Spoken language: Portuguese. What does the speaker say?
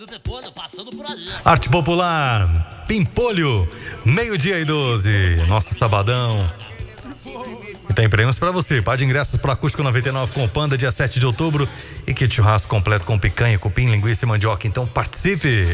Arte Popular, Pimpolho, 12:12, nosso sabadão. E tem prêmios pra você, par de ingressos pro Acústico 99 com o Panda, dia 7 de outubro. E kit churrasco completo com picanha, cupim, linguiça e mandioca. Então participe!